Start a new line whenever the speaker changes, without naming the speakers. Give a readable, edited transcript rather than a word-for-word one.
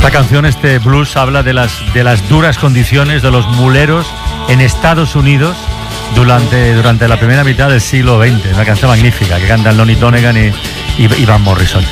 Esta canción, este blues, habla de las duras condiciones de los muleros en Estados Unidos durante la primera mitad del siglo XX. Una canción magnífica que cantan Lonnie Donegan y Van Morrison.